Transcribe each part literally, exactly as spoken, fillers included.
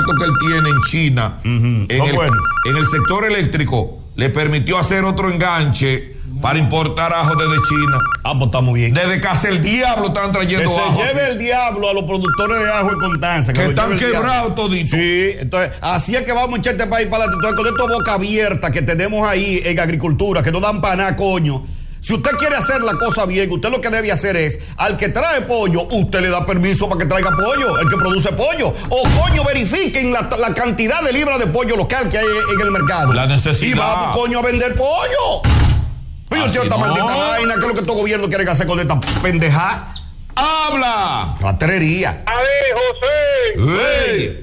contacto que él tiene en China, uh-huh. en, el, bueno. en el sector eléctrico, le permitió hacer otro enganche para importar ajo desde China. Ah, pues está muy bien. Desde casa el diablo están trayendo que ajo. Se lleve el diablo a los productores de ajo en Constanza. Que, que están quebrados toditos. Sí, entonces, así es que vamos a echar este país para adelante. Entonces, con esta boca abierta que tenemos ahí en agricultura, que no dan para nada, coño. Si usted quiere hacer la cosa bien, usted lo que debe hacer es, al que trae pollo, usted le da permiso para que traiga pollo, el que produce pollo. O coño, verifiquen la, la cantidad de libras de pollo local que hay en el mercado. La necesidad. Y vamos, coño, a vender pollo. Pero yo esta no. maldita vaina, ¿qué es lo que todo gobierno quiere hacer con esta pendeja? ¡Habla! Raterería. A ver, José. ¡Hey!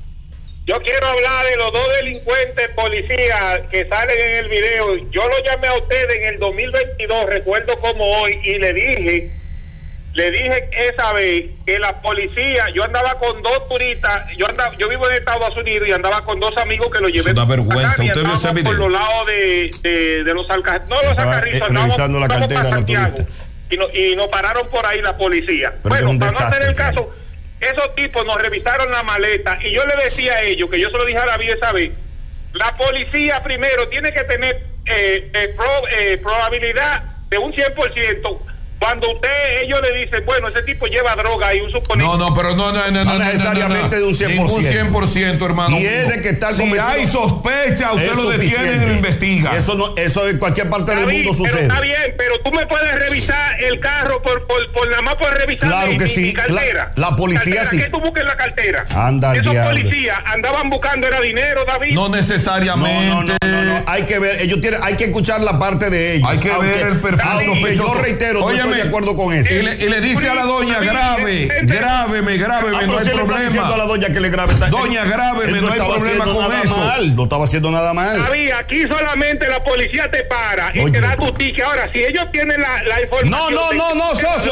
Yo quiero hablar de los dos delincuentes policías que salen en el video. Yo lo llamé a usted en el dos mil veintidós, recuerdo como hoy, y le dije, le dije esa vez que la policía, yo andaba con dos turistas, yo andaba, yo vivo en Estados Unidos y andaba con dos amigos que lo llevé. Es una vergüenza, usted vio ese video. Por los lados de, de, de los alcarrizos, no los alcarrizos, eh, revisando la cartera para Santiago, y, no, y nos pararon por ahí la policía. Pero bueno, para no hacer el caso, esos tipos nos revisaron la maleta y yo le decía a ellos, que yo se lo dije a David esa vez, la policía primero tiene que tener eh, eh, pro, eh, probabilidad de un cien por ciento. Cuando usted, ellos le dicen, bueno, ese tipo lleva droga y un suponente. No, no, pero no, no, no, no, no necesariamente no, no, no. de un cien por ciento. Ningún cien por ciento, hermano. Tiene que estar si hay sospecha, usted lo detiene y lo investiga. Eso no, eso en cualquier parte David, del mundo sucede. Pero está bien, pero tú me puedes revisar el carro por, por, por nada más puedes revisar claro mi, que mi, sí. mi cartera. La, la policía cartera, sí. ¿Qué tú buscas en la cartera? Anda, esos diablo. policías andaban buscando era dinero, David. No necesariamente. No, no, no, no, no. Hay que ver, ellos tienen, hay que escuchar la parte de ellos. Hay que aunque, ver el perfil sospechoso. Yo reitero, no estoy de acuerdo con eso. Y le, y le dice a la doña, grave, grábeme, grábeme, ah, no hay si problema. Le está diciendo a la doña que le grabe. Doña, grábeme, no, no hay problema con eso. Mal, no estaba haciendo nada mal. David, aquí solamente la policía te para y Oye. te da justicia. Ahora, si ellos tienen la, la información. No, no, no, no, socio.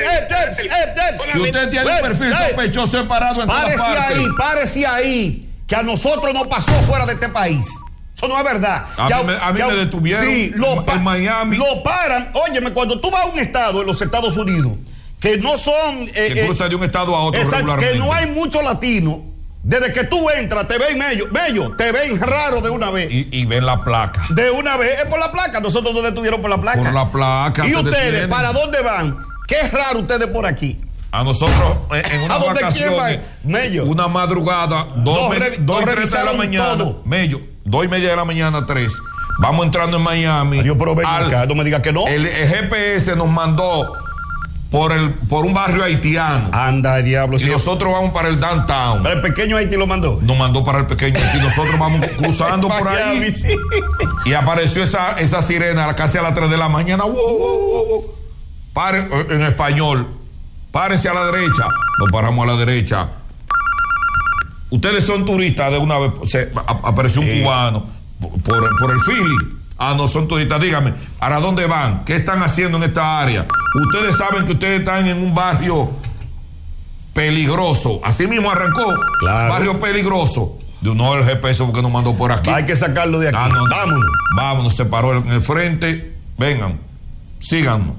Si usted tiene un perfil sospechoso separado en todas partes. Párese ahí, párese ahí, que a nosotros no pasó fuera de este país. Eso no es verdad. A ya, mí, me, a mí ya, me detuvieron sí, lo en Miami. Lo paran. Óyeme, cuando tú vas a un estado en los Estados Unidos que no son eh, que cruza eh, de un estado a otro exacto, regularmente, que no hay muchos latinos, desde que tú entras te ven bello, bello, te ven raro de una vez y, y ven la placa de una vez, es por la placa. Nosotros nos detuvieron por la placa por la placa. Y ustedes, detienen. ¿Para dónde van? Qué raro ustedes por aquí. A nosotros en una vacación, una madrugada, dos, dos, me, dos y tres de la mañana, todo. Mello, dos y media de la mañana, tres. Vamos entrando en Miami. Adiós, pero ven al, acá, no me digas que no. El, el G P S nos mandó por el por un barrio haitiano. Anda, diablo. Y sí. nosotros vamos para el downtown. ¿Pero el pequeño Haití lo mandó? Nos mandó para el pequeño Haití. Nosotros vamos cruzando por ahí. Sí. Y apareció esa, esa sirena casi a las tres de la mañana. ¡Wow, wow, wow! Pare, en español. Párense a la derecha. Nos paramos a la derecha. Ustedes son turistas, de una vez se apareció un sí. cubano por, por el feeling. Ah, no son turistas, dígame, ¿para dónde van? ¿Qué están haciendo en esta área? Ustedes saben que ustedes están en un barrio peligroso. Así mismo arrancó. Claro. Barrio peligroso. De no el G P S porque nos mandó por aquí. Hay que sacarlo de aquí. Ah, no, vámonos. Vámonos, se paró en el frente. Vengan, síganos.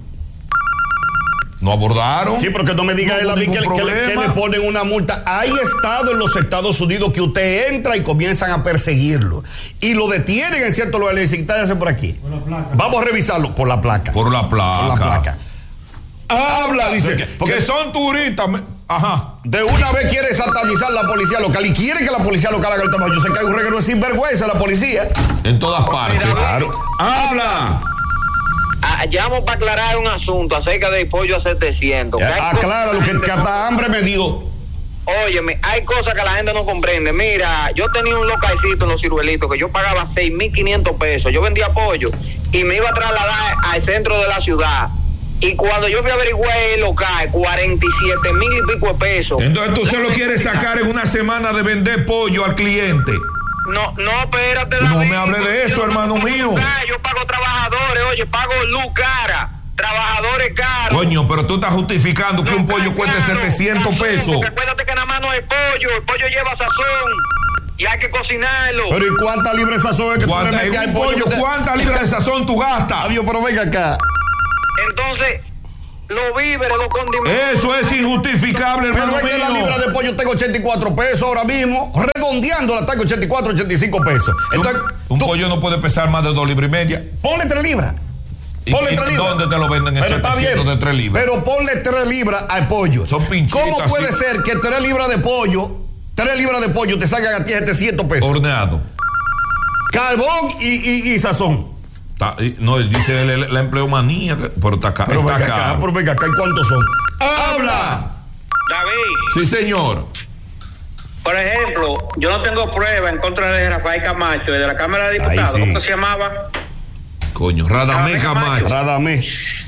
No abordaron. Sí, porque no me diga él a mí que, que, le, que le ponen una multa. Hay estados en los Estados Unidos que usted entra y comienzan a perseguirlo. Y lo detienen en cierto lugar. Le dicen, tállase por aquí. Por la placa. Vamos a revisarlo. Por la placa. Por la placa. Por la placa. Habla, dice. Porque, porque que son turistas. Ajá. De una vez quiere satanizar la policía local y quiere que la policía local haga el trabajo. Yo sé que hay un reguero de sinvergüenza la policía. En todas partes. Claro. Habla. Ah, llamo para aclarar un asunto acerca del pollo a setecientos. Aclara lo que, que hasta hambre me dio. Óyeme, hay cosas que la gente no comprende. Mira, yo tenía un localcito en Los Ciruelitos que yo pagaba seis mil quinientos pesos. Yo vendía pollo y me iba a trasladar al centro de la ciudad. Y cuando yo fui a averiguar el local, cuarenta y siete mil y pico de pesos. Entonces tú se lo quieres sacar en una semana de vender pollo al cliente. No, no, espérate, David. No me hable de eso, yo hermano mío. Cara, yo pago trabajadores, oye, pago luz cara, trabajadores caros. Coño, pero tú estás justificando no, que un pollo cueste claro, setecientos sazón, pesos. Acuérdate que nada más no es pollo, el pollo lleva sazón y hay que cocinarlo. Pero ¿y cuántas libras de sazón es que tú le metes al pollo? pollo ¿Cuántas libras de sazón tú gastas? Adiós, pero venga acá. Entonces, los víveres, los condimentos. Eso es injustificable, hermano mío. Pero es que la libra de pollo tengo ochenta y cuatro pesos ahora mismo. Redondeando la está con ochenta y cuatro, ochenta y cinco pesos. Entonces, un tú, pollo no puede pesar más de dos libras y media. Ponle tres libras. ¿Y, Ponle y tres libras. dónde te lo venden en Pero está bien, de tres libras? Pero ponle tres libras al pollo. Son pinchitas. ¿Cómo puede sí. ser que tres libras de pollo, tres libras de pollo te salgan a ti setecientos pesos? Horneado. Carbón y, y, y sazón. Ta, no, dice la, la empleomanía, pero está acá. Pero está venga acá. acá, pero venga acá, ¿y cuántos son? ¡Habla! David, Sí, señor. por ejemplo, yo no tengo prueba en contra de Rafael Camacho y de la Cámara de Diputados. Ahí sí. ¿Cómo se llamaba? Coño, Radamés Radamés Camacho. Radamés.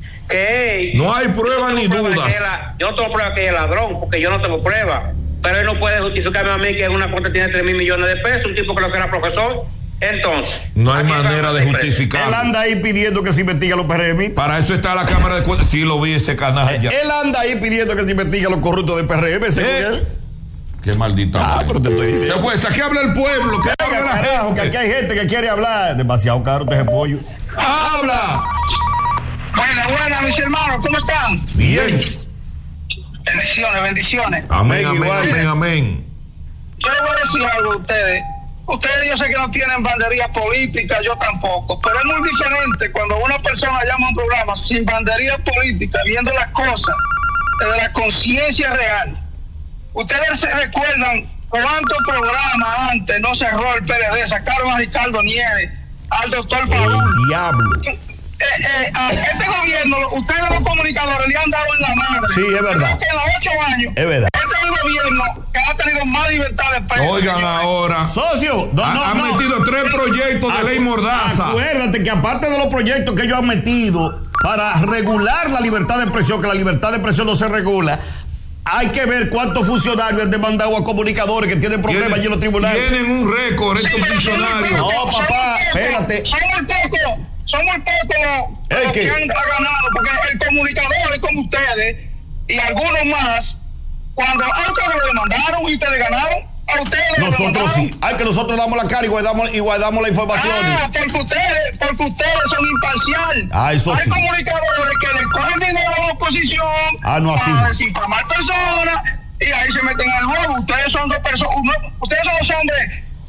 Que No hay prueba yo no ni tengo prueba dudas. que él- yo no tengo prueba que es ladrón, porque yo no tengo prueba. Pero él no puede justificarme a mí que una cuenta tiene tres mil millones de pesos, un tipo que lo que era profesor. Entonces, No hay ¿a quién manera va a de meter preso? Él justificarlo. anda ahí pidiendo que se investigue a los P R M. Para eso está la Cámara de Cuentas. Sí, lo vi ese canalla. Él anda ahí pidiendo que se investigue a los corruptos de P R M, según ¿Eh? él. Qué maldita. Ah, madre. pero te estoy diciendo. Pues aquí habla el pueblo. Que Venga, habla la carajo, que gente. aquí hay gente que quiere hablar. Demasiado caro este pollo. ¡Habla! Buenas, buenas, mis hermanos, ¿cómo están? Bien. Bendiciones, bendiciones. Amén, Amén, amén, igual. amén, amén. Yo les voy a decir algo a ustedes. Ustedes yo sé que no tienen banderías políticas, yo tampoco, pero es muy diferente cuando una persona llama a un programa sin bandería política, viendo las cosas desde la conciencia real. Ustedes se recuerdan cuántos programas antes no cerró el P L D, sacaron a Ricardo Nieves, al doctor Paul. El diablo. Eh, eh, a este gobierno, ustedes los comunicadores le han dado en la madre. Sí, es verdad. Creo que en los ocho años, Es verdad. este es un gobierno que ha tenido más libertad de prensa. Oigan ahora. Socio, no, Ha- no, han no. metido tres proyectos de ley mordaza. Acuérdate que aparte de los proyectos que ellos han metido para regular la libertad de expresión, que la libertad de expresión no se regula, hay que ver cuántos funcionarios han demandado a comunicadores que tienen problemas allí en los tribunales. Tienen un récord estos funcionarios. No, papá, espérate. Son muy pocos, son muy pocos ¿El los qué? que han ganado, porque el comunicador es como ustedes y algunos más, cuando a ustedes lo demandaron y ustedes ganaron, a ustedes lo Nosotros demandaron. sí. Hay que nosotros damos la cara y guardamos, y guardamos la información. Ah, porque ustedes, porque ustedes son imparciales. Ah, eso Hay sí. comunicadores que le cogen dinero a la oposición Ah, no, así para no. desinformar personas y ahí se meten al juego. Ustedes son dos personas, uno- ustedes son los hombres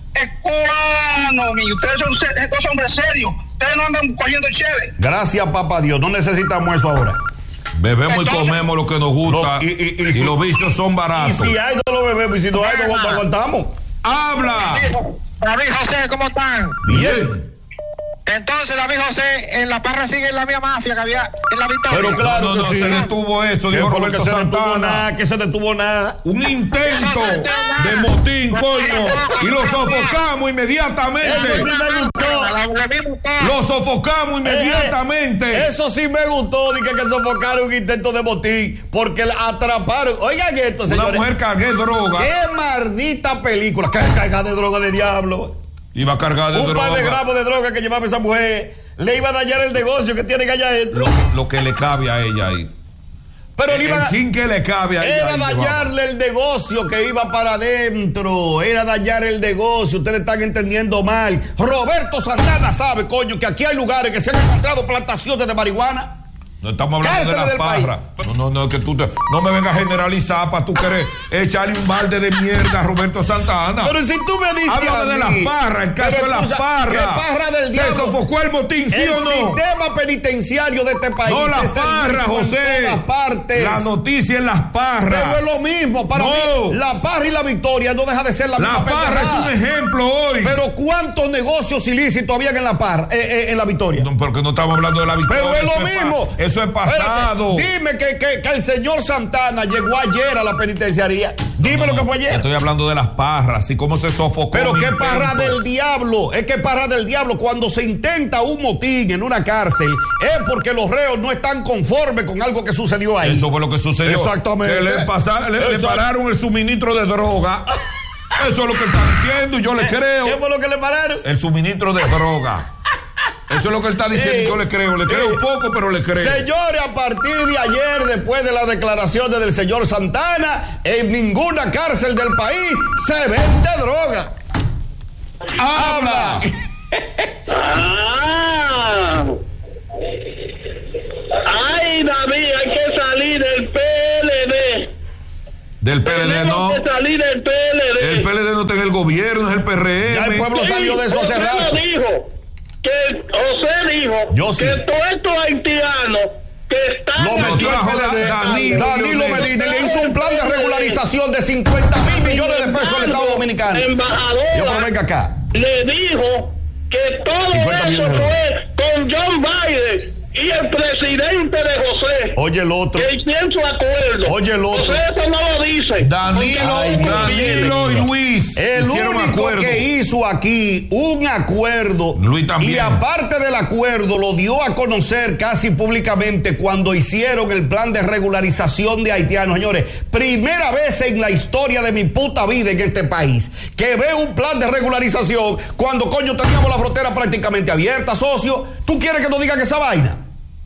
ecuánimes, ustedes son se- estos hombres serios. Ustedes no andan cogiendo chévere. Gracias, papá Dios. No necesitamos eso ahora. Bebemos y comemos lo que nos gusta. Lo- y- y, y- y su- los vicios son Y baratos. si hay, no lo bebemos. Y si no hay, no lo aguantamos. ¡Habla! David José, ¿cómo están? Bien. Entonces, David José, en La Parra sigue la misma mafia que había en La Victoria. Pero claro no, no, no, que sí. se detuvo eso, ¿Qué dijo fue lo Roberto que se detuvo Santana. nada? Que se detuvo nada. Un intento de motín, coño. Y lo sofocamos inmediatamente. Eso sí me gustó. La- la misma todo. Lo sofocamos inmediatamente. Eh, Eso sí me gustó, dije que sofocaron un intento de botín, porque la atraparon. Oigan esto, Una señores. mujer cargué droga. Qué maldita película. Qué carga de droga de diablo. Iba cargada de Un droga. par de gramos de droga que llevaba esa mujer. Le iba a dañar el negocio que tienen allá adentro. Lo, lo que le cabe a ella ahí. Pero le El iba a... chin que le cabe a ella. Era ahí llevaba. dañarle el negocio que iba para adentro. Era dañar el negocio. Ustedes están entendiendo mal. Roberto Santana sabe, coño, que aquí hay lugares que se han encontrado plantaciones de marihuana. No estamos hablando Cárceles de las del país. parras. No, no, no, que tú te, no me vengas a generalizar para tú querer echarle un balde de mierda a Roberto Santana. Pero si tú me dices. Habla a de mí, las parras, el caso pero de las escucha, parras. ¿qué parra del Se diablo? sofocó el motín, ¿sí El o no? sistema penitenciario de este país. No las es el parras, mismo en José. todas partes. La noticia en las parras. Pero es lo mismo. Para No. mí, la parra y la victoria no deja de ser la, La misma parra es pendejada. un ejemplo hoy. Pero ¿cuántos negocios ilícitos habían en la parra, eh, eh, en la victoria? No, porque no estamos hablando de la victoria. Pero es eso lo mismo. pa- Eso es pasado. Espérate, dime que, que, que el señor Santana llegó ayer a la penitenciaría. Dime No, lo no, que fue ayer. Estoy hablando de las parras y cómo se sofocó. Pero un qué intento. parra del diablo, es que parra del diablo. Cuando se intenta un motín en una cárcel, es porque los reos no están conformes con algo que sucedió ahí. Eso fue lo que sucedió. Exactamente. Que le, pasa- le- le Exacto. pararon el suministro de droga. Eso es lo que está diciendo y yo le ¿Qué creo. fue lo que le pararon? El suministro de droga. Eso es lo que él está diciendo y yo le creo. Le creo Eh, un poco, pero le creo. Señores, a partir de ayer, después de las declaraciones del señor Santana, en ninguna cárcel del país se vende droga. ¡Habla! Ah. Ay, David, Del P L D no. Tenemos que salir del P L D. El P L D no está en el gobierno, es el P R M. Ya el pueblo Sí, salió de eso hace José rato. lo dijo, que José dijo Yo sí. que todos estos haitianos que están... Lo metió el trajo P L D. Danilo, Danilo Medina le hizo un plan de regularización de cincuenta mil millones de pesos al Estado Dominicano. Embajadora Yo, pero venga acá. le dijo que todo cincuenta eso millones. fue con John Biden y el presidente de José, Oye el otro. que hicieron su acuerdo. Oye, el otro. José eso no lo dice. Danilo, Ay, Danilo y Luis El hicieron único acuerdo. que hizo aquí un acuerdo, Luis también. y aparte del acuerdo lo dio a conocer casi públicamente cuando hicieron el plan de regularización de haitianos. Señores, primera vez en la historia de mi puta vida en este país que veo un plan de regularización cuando coño teníamos la frontera prácticamente abierta, socio. ¿Tú quieres que nos digan esa vaina?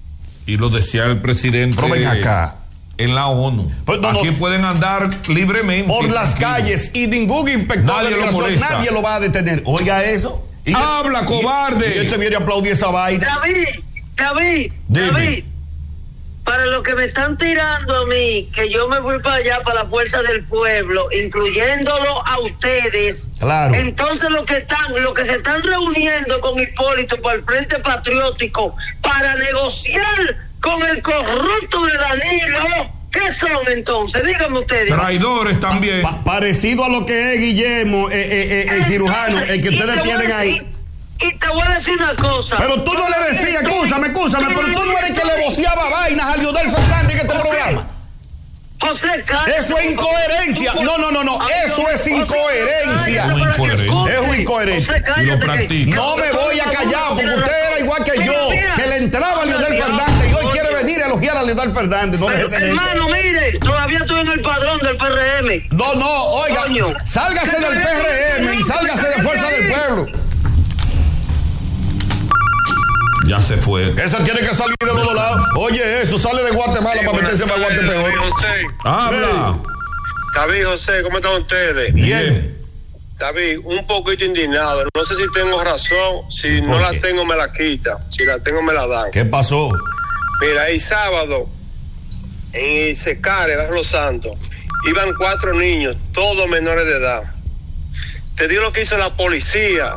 Y lo decía el presidente. Pero ven acá. En la ONU. Pues no, Aquí no, pueden andar libremente. por las tranquilo. calles y ningún inspector Nadie de lo migración, molesta. nadie lo va a detener. Oiga eso. Y- Habla, y- cobarde. Y él se viene a aplaudir esa vaina. David, David, Dime. David, para los que me están tirando a mí, que yo me voy para allá, para la fuerza del pueblo, incluyéndolo a ustedes. Claro. Entonces los que están, los que se están reuniendo con Hipólito por el Frente Patriótico para negociar con el corrupto de Danilo, ¿qué son entonces? Díganme ustedes. Traidores también. Pa- parecido a lo que es Guillermo, eh, eh, eh, el cirujano, el que Y te ustedes voy a tienen decir- ahí. Y te voy a decir una cosa. Pero tú no le decías, escúchame, escúchame, pero tú no eres que le voceaba vainas a Leonel Fernández en este José, programa. José, cállate, Eso es por favor. incoherencia. No, no, no, no, Ay, eso es José, incoherencia. cállate para que Incoherente. escuche. Es un incoherente. José, cállate Y lo que- practica. No me voy a callar porque usted era igual que yo, Mira, mira. que le entraba a Leonel Mira, Fernández y hoy oye. quiere venir a elogiar a Leonel Fernández. No Pero, déjese de eso. hermano, mire, todavía estoy en el padrón del P R M. No, no, oiga, Coño. sálgase del P R M y sálgase de Fuerza del Pueblo. Ya se fue. Esa tiene que salir de los dos lados. Oye, eso sale de Guatemala para meterse para Guatepeor. José, Habla. David, José, ¿cómo están ustedes? Bien. David, un poquito indignado. No sé si tengo razón. Si no ¿Por la qué? tengo, me la quita. Si la tengo, me la dan. ¿Qué pasó? Mira, el sábado, en el Secare, Barrio Los Santos, iban cuatro niños, todos menores de edad. Te digo lo que hizo la policía.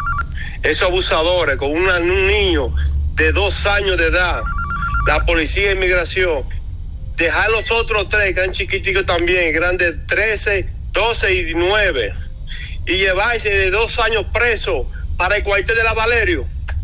Esos abusadores con una- un niño de dos años de edad. La policía de inmigración. Dejar a los otros tres, que eran chiquiticos también, grandes trece, doce y nueve. Y llevarse de dos años preso para el cuartel de la Valerio.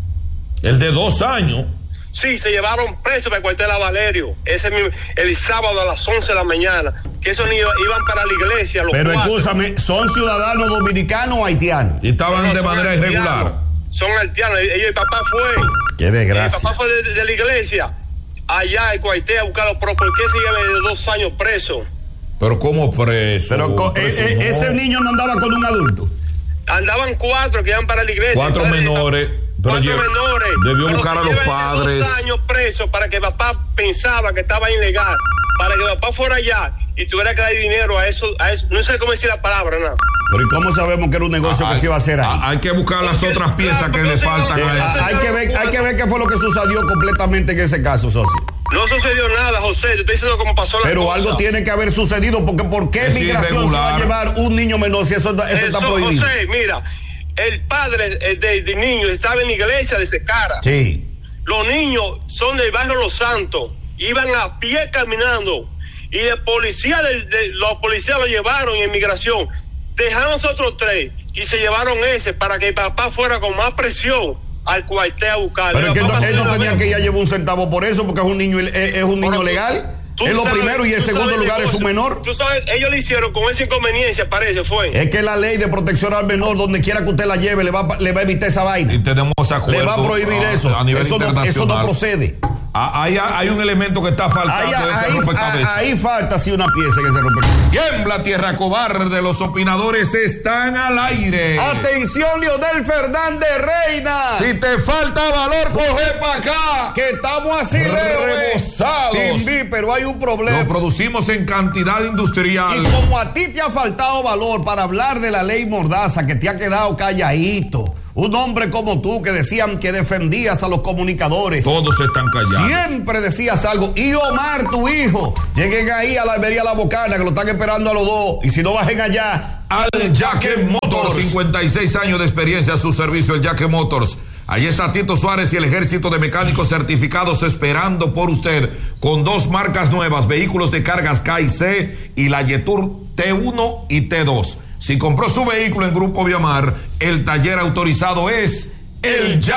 El de dos años. Sí, se llevaron preso para el cuartel de la Valerio. Ese mismo, el sábado a las once de la mañana. Que esos niños iban para la iglesia. Los Pero cuatro. escúchame, ¿son ciudadanos dominicanos o haitianos? Y estaban No, no, de son manera haitianos. irregular. Son haitianos. Ellos, el papá fue. Qué El desgracia. papá fue de, de la iglesia. Allá al cuartel a buscarlo. Pero ¿por qué se lleva de dos años preso? Pero como preso. Pero co- preso, eh, eh, no. ese niño no andaba con un adulto. Andaban cuatro que iban para la iglesia. Cuatro Entonces, menores, pero Cuatro lle- menores. debió Pero buscar se a los llevan de padres. Dos años preso para que el papá pensaba que estaba ilegal. Para que el papá fuera allá y tuviera que dar dinero a eso. A eso. No sé cómo decir la palabra, ¿no? Pero ¿y cómo sabemos que era un negocio que Hay- se iba a hacer ahí? a- Hay que buscar las Porque- otras piezas claro, que porque le se faltan van- a Ah, eso. hay que ver, hay que ver qué fue lo que sucedió completamente en ese caso, socio. No sucedió nada, José. Te estoy diciendo cómo pasó la Pero cosa. algo tiene que haber sucedido, porque ¿por qué Es migración se va a irregular. llevar un niño menor si eso, eso está Eso, prohibido? José, mira, el padre eh, de, de niño estaba en la iglesia de Secara. Sí. Los niños son del barrio Los Santos, iban a pie caminando y el policía, de, de- los policías lo llevaron en migración, dejaron a nosotros tres y se llevaron ese para que el papá fuera con más presión al cuartel a buscarlo. Pero es que El él no, papá él no se tenía la- que ya llevar un centavo por eso, porque es un niño, es, es un niño Pero tú- legal. tú Es lo sabes- primero y en tú segundo sabes el lugar es un negocio. menor. Tú sabes, ellos lo hicieron con esa inconveniencia, parece, fue. Es que la ley de protección al menor, donde quiera que usted la lleve, le va, a- le va a evitar esa vaina. Y tenemos acuerdos. Le va a prohibir a- eso. A nivel eso, no, internacional. eso no procede. Ah, Hay, hay un elemento que está faltando Ahí, de ese ahí- rompecabezas. ahí falta sí una pieza que se rompecabezas. Tiembla tierra cobarde, los opinadores están al aire. Atención, Leonel Fernández Reina. Si te falta valor, coge para acá. Que estamos así, Leo. eh. Rebosados. Timbi, pero hay un problema. Lo producimos en cantidad industrial. Y como a ti te ha faltado valor para hablar de la ley Mordaza, que te ha quedado calladito, Un hombre como tú que decían que defendías a los comunicadores. Todos están callados. Siempre decías algo. Y Omar, tu hijo, lleguen ahí a la Almería La Bocana, que lo están esperando a los dos. Y si no, bajen allá al Yaque Motors. cincuenta y seis años de experiencia a su servicio, el Yaque Motors. Ahí está Tito Suárez y el ejército de mecánicos certificados esperando por usted con dos marcas nuevas, vehículos de cargas K y C y la Yetur T uno y T dos. Si compró su vehículo en Grupo Viamar, el taller autorizado es el Yaque.